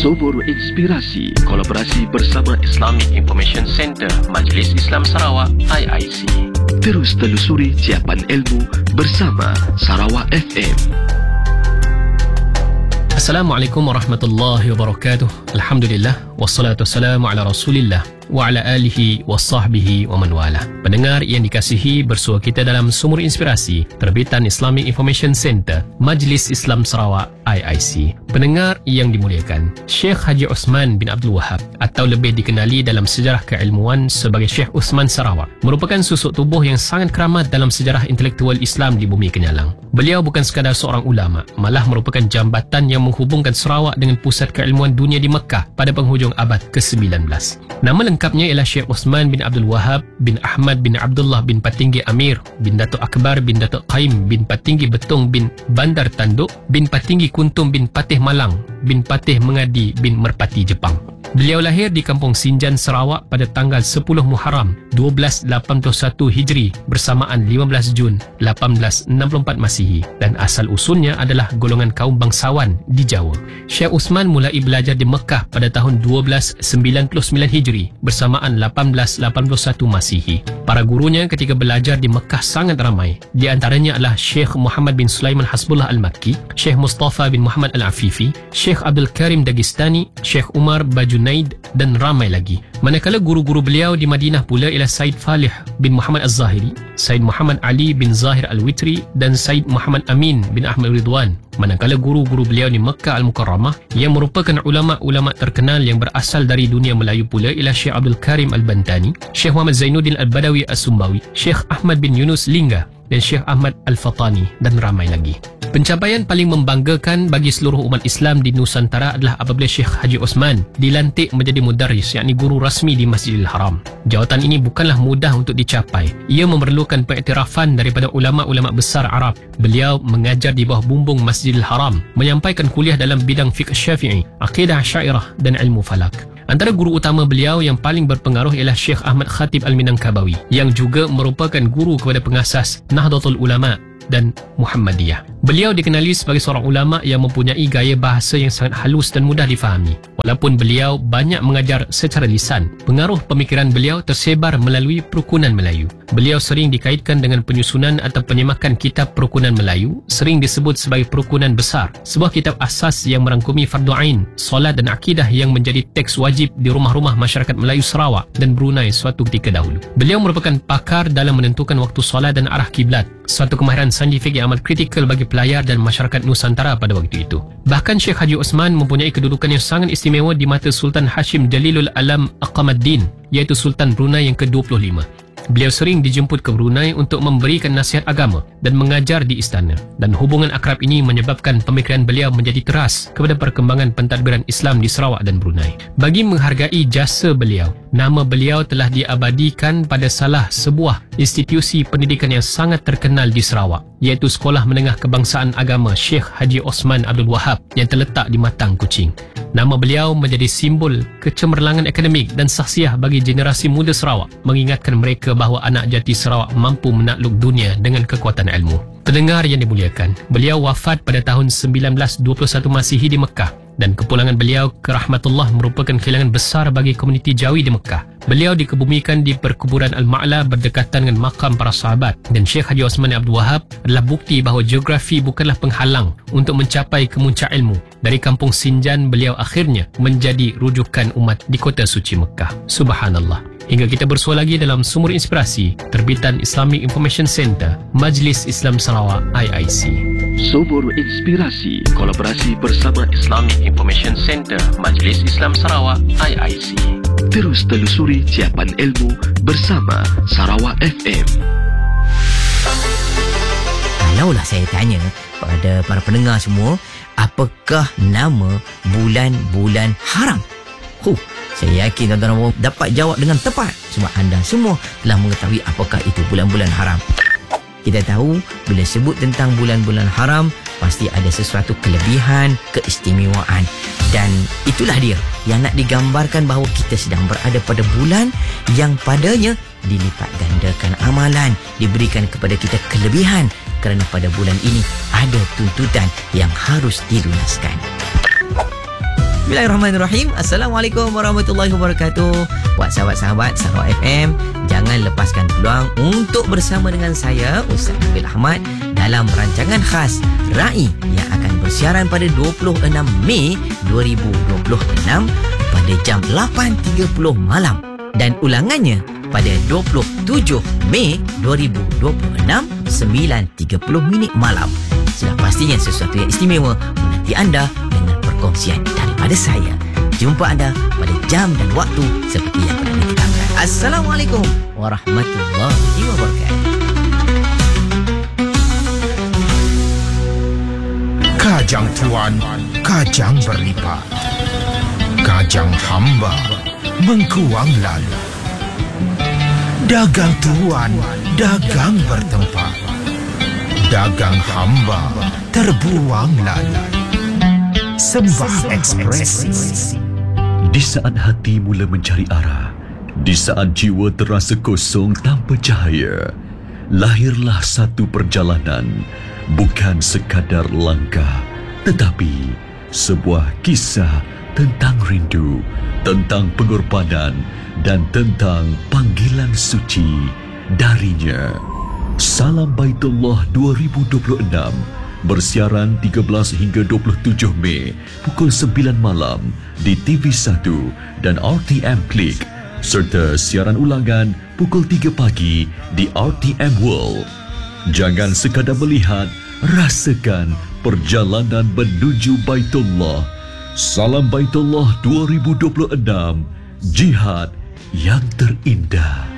Sumur Inspirasi, kolaborasi bersama Islamic Information Center Majlis Islam Sarawak IIC. Terus telusuri siapan ilmu bersama Sarawak FM. Assalamualaikum warahmatullahi wabarakatuh. Alhamdulillah, wassalatu wassalamu ala rasulillah wa ala alihi wa sahbihi wa man wala. Pendengar yang dikasihi, bersua kita dalam Sumur Inspirasi, terbitan Islamic Information Center Majlis Islam Sarawak IIC. Pendengar yang dimuliakan, Syekh Haji Osman bin Abdul Wahab, atau lebih dikenali dalam sejarah keilmuan sebagai Syekh Osman Sarawak, merupakan susuk tubuh yang sangat keramat dalam sejarah intelektual Islam di bumi Kenyalang. Beliau bukan sekadar seorang ulama, malah merupakan jambatan yang menghubungkan Sarawak dengan pusat keilmuan dunia di Mekah pada penghujung abad ke-19. Nama lengkapnya ialah Syekh Osman bin Abdul Wahab bin Ahmad bin Abdullah bin Patinggi Amir bin Datuk Akbar bin Datuk Qaim bin Patinggi Betong bin Bandar Tanduk bin Patinggi Kuntum bin Patih Malang bin Patih Mengadi bin Merpati Jepang. Beliau lahir di Kampung Sinjan, Sarawak pada tanggal 10 Muharram 1281 Hijri bersamaan 15 Jun 1864 Masihi, dan asal usulnya adalah golongan kaum bangsawan di Jawa. Syekh Osman mulai belajar di Mekah pada tahun 1299 Hijri bersamaan 1881 Masihi. Para gurunya ketika belajar di Mekah sangat ramai. Di antaranya adalah Syekh Muhammad bin Sulaiman Hasbullah Al-Makki, Syekh Mustafa bin Muhammad Al-Afifi, Syekh Abdul Karim Dagestani, Syekh Umar Bajunaid, dan ramai lagi. Manakala guru-guru beliau di Madinah pula ialah Said Falih bin Muhammad Az-Zahiri, Said Muhammad Ali bin Zahir Al-Witri, dan Said Muhammad Amin bin Ahmad Ridwan. Manakala guru-guru beliau di Makkah Al-Mukarramah yang merupakan ulama-ulama terkenal yang berasal dari dunia Melayu pula ialah Syekh Abdul Karim Al-Bantani, Syekh Muhammad Zainuddin Al-Badawi As-Sumbawi, Syekh Ahmad bin Yunus Lingga, dan Syekh Ahmad Al-Fatani, dan ramai lagi. Pencapaian paling membanggakan bagi seluruh umat Islam di Nusantara adalah apabila Syekh Haji Osman dilantik menjadi mudarris, yakni guru rasmi di Masjidil Haram. Jawatan ini bukanlah mudah untuk dicapai. Ia memerlukan pengiktirafan daripada ulama-ulama besar Arab. Beliau mengajar di bawah bumbung Masjidil Haram, menyampaikan kuliah dalam bidang fiqh Syafi'i, akidah Asy'ariyah, dan ilmu falak. Antara guru utama beliau yang paling berpengaruh ialah Syekh Ahmad Khatib Al-Minangkabawi, yang juga merupakan guru kepada pengasas Nahdlatul Ulama dan Muhammadiyah. Beliau dikenali sebagai seorang ulama yang mempunyai gaya bahasa yang sangat halus dan mudah difahami. Walaupun beliau banyak mengajar secara lisan, pengaruh pemikiran beliau tersebar melalui Perukunan Melayu. Beliau sering dikaitkan dengan penyusunan atau penyemakan kitab Perukunan Melayu, sering disebut sebagai Perukunan Besar, sebuah kitab asas yang merangkumi fardu ain, solat dan akidah yang menjadi teks wajib di rumah-rumah masyarakat Melayu Sarawak dan Brunei suatu ketika dahulu. Beliau merupakan pakar dalam menentukan waktu solat dan arah kiblat, suatu kemahiran saintifik yang amat kritikal bagi pelayar dan masyarakat Nusantara pada waktu itu. Bahkan Syekh Haji Osman mempunyai kedudukan yang sangat istimewa di mata Sultan Hashim Jalilul Alam Aqamaddin, iaitu Sultan Brunei yang ke-25. Beliau sering dijemput ke Brunei untuk memberikan nasihat agama dan mengajar di istana, dan hubungan akrab ini menyebabkan pemikiran beliau menjadi teras kepada perkembangan pentadbiran Islam di Sarawak dan Brunei. Bagi menghargai jasa beliau, nama beliau telah diabadikan pada salah sebuah institusi pendidikan yang sangat terkenal di Sarawak, iaitu Sekolah Menengah Kebangsaan Agama Syekh Haji Osman Abdul Wahab yang terletak di Matang, Kuching. Nama beliau menjadi simbol kecemerlangan akademik dan sahsiah bagi generasi muda Sarawak, mengingatkan mereka bahawa anak jati Sarawak mampu menakluk dunia dengan kekuatan ilmu. Pendengar yang dimuliakan, beliau wafat pada tahun 1921 Masihi di Mekah, dan kepulangan beliau ke rahmatullah merupakan kehilangan besar bagi komuniti Jawi di Mekah. Beliau dikebumikan di perkuburan Al-Ma'la berdekatan dengan makam para sahabat, dan Syekh Haji Osman Abdul Wahab adalah bukti bahawa geografi bukanlah penghalang untuk mencapai kemuncak ilmu. Dari Kampung Sinjan, beliau akhirnya menjadi rujukan umat di kota suci Mekah. Subhanallah. Hingga kita bersua lagi dalam Sumur Inspirasi, terbitan Islamic Information Center Majlis Islam Sarawak IIC. Sumur Inspirasi, kolaborasi bersama Islamic Information Center Majlis Islam Sarawak IIC. Terus telusuri siapan ilmu bersama Sarawak FM. Kalaulah saya tanya pada para pendengar semua, apakah nama bulan-bulan haram? Saya yakin tuan-tuan dapat jawab dengan tepat sebab anda semua telah mengetahui apakah itu bulan-bulan haram. Kita tahu bila sebut tentang bulan-bulan haram, pasti ada sesuatu kelebihan, keistimewaan. Dan itulah dia yang nak digambarkan bahawa kita sedang berada pada bulan yang padanya dilipat gandakan amalan, diberikan kepada kita kelebihan kerana pada bulan ini ada tuntutan yang harus dilunaskan. Bismillahirrahmanirrahim. Assalamualaikum warahmatullahi wabarakatuh. Buat sahabat-sahabat Sarawak FM, jangan lepaskan peluang untuk bersama dengan saya Ustaz Nabil Ahmad dalam rancangan khas RAI yang akan bersiaran pada 26 Mei 2026 pada jam 8.30 malam dan ulangannya pada 27 Mei 2026 9.30 malam. Sudah pastinya sesuatu yang istimewa menanti anda dengan perkongsian daripada saya. Jumpa anda pada jam dan waktu seperti yang pernah ditetapkan. Assalamualaikum warahmatullahi wabarakatuh. Kajang tuan, kajang berlipat. Kajang hamba mengkuang lalu. Dagang tuan, dagang bertempat. Dagang hamba terbuang lalu. Sembah ekspresi. Di saat hati mula mencari arah, di saat jiwa terasa kosong tanpa cahaya, lahirlah satu perjalanan, bukan sekadar langkah, tetapi sebuah kisah tentang rindu, tentang pengorbanan dan tentang panggilan suci darinya. Salam Baitullah 2026 bersiaran 13 hingga 27 Mei pukul 9 malam di TV1 dan RTM Klik serta siaran ulangan pukul 3 pagi di RTM World. Jangan sekadar melihat, rasakan perjalanan menuju Baitullah. Salam Baitullah 2026, jihad yang terindah.